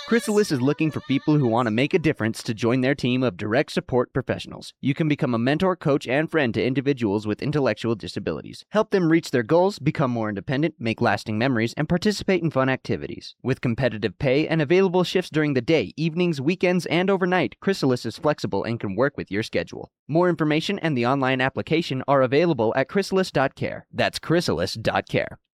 Chrysalis is looking for people who want to make a difference to join their team of direct support professionals. You can become a mentor, coach, and friend to individuals with intellectual disabilities. Help them reach their goals, become more independent, make lasting memories, and participate in fun activities. With competitive pay and available shifts during the day, evenings, weekends, and overnight, Chrysalis is flexible and can work with your schedule. More information and the online application are available at chrysalis.care. That's chrysalis.care.